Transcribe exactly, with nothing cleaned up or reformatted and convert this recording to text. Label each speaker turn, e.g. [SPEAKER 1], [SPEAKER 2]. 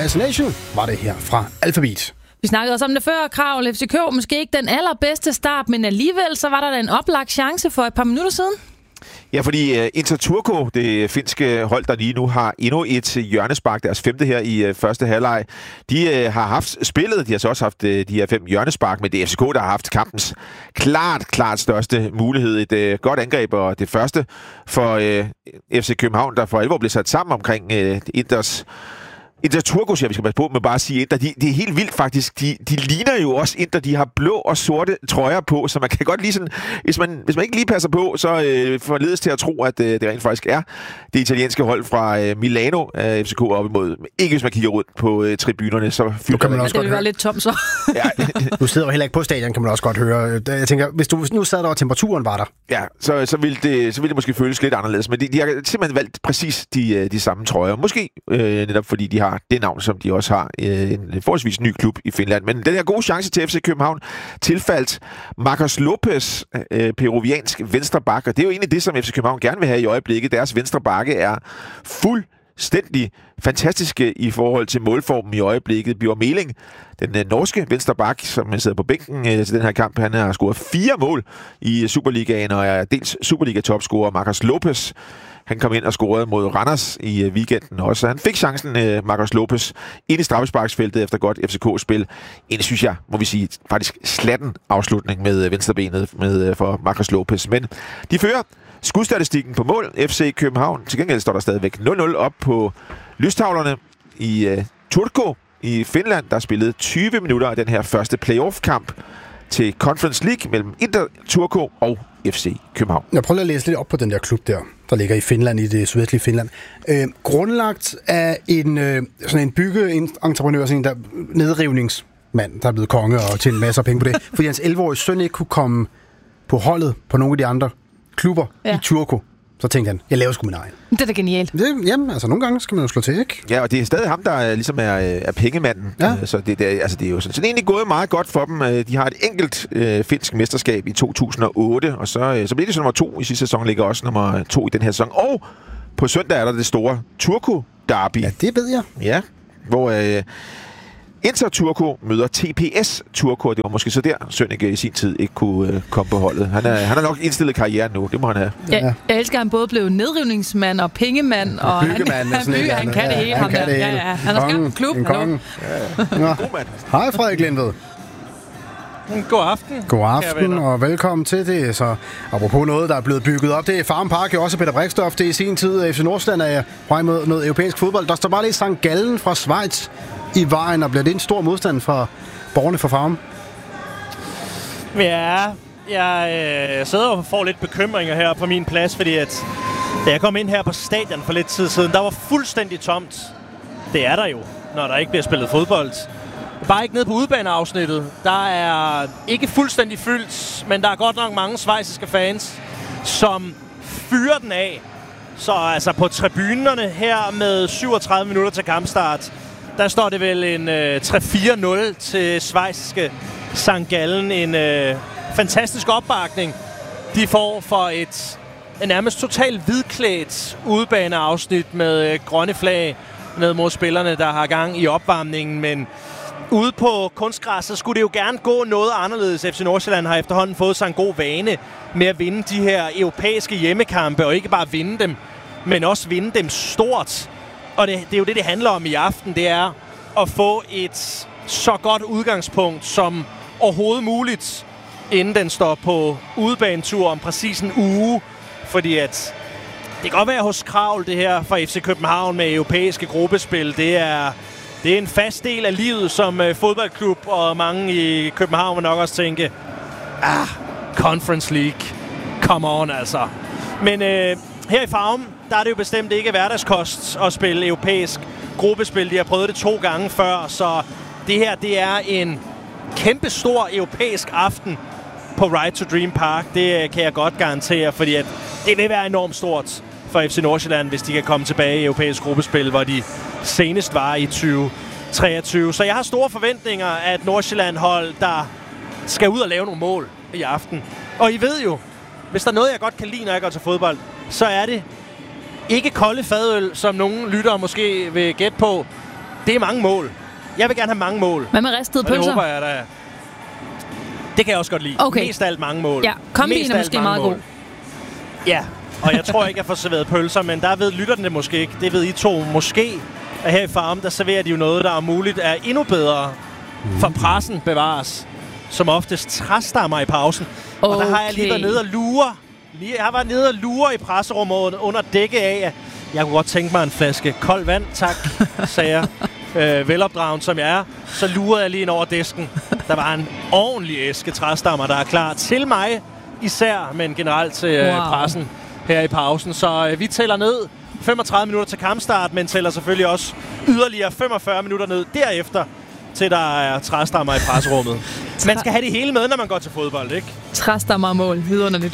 [SPEAKER 1] Imagination var det her fra Alphabet.
[SPEAKER 2] Vi snakkede også om det før, Krav. F C K måske ikke den allerbedste start, men alligevel så var der da en oplagt chance for et par minutter siden.
[SPEAKER 3] Ja, fordi uh, Inter Turku, det finske hold, der lige nu har endnu et hjørnespark, deres femte her i uh, første halvleg, de uh, har haft spillet, de har så også haft uh, de her fem hjørnespark, men det er F C K, der har haft kampens klart, klart største mulighed. Et uh, godt angreb, og det første for uh, F C København, der for alvor blev sat sammen omkring uh, Inters Inter Turku, siger vi skal passe på, men bare at sige Inter, de, det er helt vildt faktisk. De, de ligner jo også Inter, de har blå og sorte trøjer på, så man kan godt lige sådan, hvis man, hvis man ikke lige passer på, så øh, forledes til at tro, at øh, det rent faktisk er det italienske hold fra øh, Milano af F C K op imod. Ikke hvis man kigger rundt på øh, tribunerne, så fylder
[SPEAKER 1] kan man også
[SPEAKER 2] det vil være lidt tom så.
[SPEAKER 3] Ja.
[SPEAKER 1] Du sidder jo heller ikke på stadion, kan man også godt høre. Jeg tænker, hvis du nu sad der, og temperaturen var der.
[SPEAKER 3] Ja, så, så, ville det, så ville det måske føles lidt anderledes, men de, de har simpelthen valgt præcis de, de samme trøjer. Måske øh, netop fordi de har det navn, som de også har, øh, en forholdsvis ny klub i Finland. Men den her gode chance til F C København tilfaldt Marcos Lopez, øh, peruviansk venstreback, og det er jo egentlig det, som F C København gerne vil have i øjeblikket. Deres venstrebakke er fuldstændig fantastiske i forhold til målformen i øjeblikket. Bjørn Meling, den øh, norske venstreback, som sidder på bænken øh, til den her kamp, han har scoret fire mål i Superligaen, og er dels Superliga-topscorer. Marcos Lopez, han kom ind og scorede mod Randers i øh, weekenden også. Han fik chancen, øh, Marcos Lopez, ind i straffesparksfeltet efter godt F C K-spil. En, synes jeg, må vi sige, faktisk slatten afslutning med øh, venstrebenet med, øh, for Marcos Lopez. Men de fører skudstatistikken på mål. F C København. Til gengæld står der stadigvæk nul nul op på lystavlerne i øh, Turku i Finland, der spillede tyve minutter af den her første playoff-kamp til Conference League mellem Inter Turku og F C København.
[SPEAKER 1] Jeg prøver at læse lidt op på den der klub der, der ligger i Finland, i det sydvestlige Finland. Øh, grundlagt af en, øh, sådan en byggeentreprenør, sådan en der nedrivningsmand, der er blevet konge og tjent masser af penge på det, fordi hans elleve-årige søn ikke kunne komme på holdet på nogle af de andre klubber ja. i Turku. Så tænkte han, jeg laver sgu min egen.
[SPEAKER 2] Det er da genialt.
[SPEAKER 1] Det, jamen, altså nogle gange skal man jo slå til, ikke?
[SPEAKER 3] Ja, og det er stadig ham, der er, ligesom er, er pengemanden.
[SPEAKER 1] Ja.
[SPEAKER 3] Så det, det, altså, det er jo sådan, så det er egentlig gået meget godt for dem. De har et enkelt øh, finsk mesterskab i to tusind og otte, og så, øh, så bliver det så nummer to i sidste sæson, ligger også nummer to i den her sæson. Og på søndag er der det store Turku-derby.
[SPEAKER 1] Ja, det ved jeg.
[SPEAKER 3] Ja, hvor øh, Inter Turku møder T P S Turku, og det var måske så der, Sønneke i sin tid ikke kunne øh, komme på holdet. Han er, han er nok indstillet karrieren nu, det må han have.
[SPEAKER 2] Ja, jeg elsker, at han både blev nedrivningsmand og pengemand, og han, han, han, bygger, han kan det hele.
[SPEAKER 1] Han kan det hele.
[SPEAKER 2] Ja, ja. Han har skabt en klub nu.
[SPEAKER 3] Ja, ja.
[SPEAKER 1] God mand. Hej Frederik Lindved.
[SPEAKER 4] God aften.
[SPEAKER 1] God aften, og velkommen til det. Så apropos noget, der er blevet bygget op, det er Farum Park, jo også Peter Brixdorf. Det er i sin tid, F C Nordsjælland er på vej mod noget europæisk fodbold. Der står bare lidt Sankt Gallen fra Schweiz i vejen, og bliver det en stor modstand fra borgerne for Farum?
[SPEAKER 4] Ja, jeg øh, sidder og får lidt bekymringer her på min plads, fordi at da jeg kom ind her på stadion for lidt tid siden, der var fuldstændig tomt. Det er der jo, når der ikke bliver spillet fodbold. Bare ikke nede på udebaneafsnittet. Der er ikke fuldstændig fyldt, men der er godt nok mange schweiziske fans, som fyrer den af. Så altså på tribunerne her med syvogtredive minutter til kampstart, der står det vel en øh, tre fire nul til schweiziske Sankt Gallen. En øh, fantastisk opbakning, de får for et en nærmest totalt hvidklædt udebaneafsnit med øh, grønne flag ned mod spillerne, der har gang i opvarmningen. Men ude på kunstgræsset skulle det jo gerne gå noget anderledes. F C Nordsjælland har efterhånden fået sig en god vane med at vinde de her europæiske hjemmekampe, og ikke bare vinde dem, men også vinde dem stort. Og det, det er jo det, det handler om i aften. Det er at få et så godt udgangspunkt som overhovedet muligt, inden den står på udebanetur om præcis en uge. Fordi at det kan godt være hos Kravl, det her fra F C København med europæiske gruppespil. Det er, det er en fast del af livet som uh, fodboldklub, og mange i København vil nok også tænke, ah, Conference League, come on altså. Men uh, her i Farum, der er det jo bestemt ikke hverdagskost at spille europæisk gruppespil. De har prøvet det to gange før, så det her, det er en kæmpe stor europæisk aften på Ride to Dream Park. Det kan jeg godt garantere, fordi at det vil være enormt stort for F C Nordsjælland, hvis de kan komme tilbage i europæisk gruppespil, hvor de senest var i tyve treogtyve. Så jeg har store forventninger af et Nordsjælland-hold, der skal ud og lave nogle mål i aften. Og I ved jo, hvis der er noget, jeg godt kan lide, når jeg går til fodbold, så er det ikke kolde fadøl, som nogle lyttere måske vil gætte på, Det er mange mål. Jeg vil gerne have mange mål.
[SPEAKER 2] Hvad med ristede
[SPEAKER 4] Og det
[SPEAKER 2] pølser?
[SPEAKER 4] håber jeg, der Det kan jeg også godt lide.
[SPEAKER 2] Okay.
[SPEAKER 4] Mest af alt mange mål.
[SPEAKER 2] Ja, kombinen
[SPEAKER 4] Mest
[SPEAKER 2] er
[SPEAKER 4] af alt
[SPEAKER 2] måske
[SPEAKER 4] mange
[SPEAKER 2] meget
[SPEAKER 4] mål.
[SPEAKER 2] god.
[SPEAKER 4] Ja, og jeg tror ikke, jeg får serveret pølser, men der ved lytterne det måske ikke. Det ved I to måske. At her i Farm, der serverer de jo noget, der er muligt er endnu bedre. For pressen bevares. Som oftest træstammer i pausen. Okay. Og der har jeg lige været nede og lure. Lige, jeg har været nede og lure i presserummet under dække af, at jeg kunne godt tænke mig en flaske koldt vand, tak, sagde jeg. Øh, velopdragen som jeg er. Så lurede jeg lige ind over disken. Der var en ordentlig æske træstammer, der er klar til mig. Især, men generelt til øh,
[SPEAKER 2] wow. pressen
[SPEAKER 4] her i pausen. Så øh, vi tæller ned femogtredive minutter til kampstart, men tæller selvfølgelig også yderligere femogfyrre minutter ned derefter, til der er træstammer i presserummet. Man skal have det hele med, når man går til fodbold, ikke?
[SPEAKER 2] Træstammer mål, vidunderligt.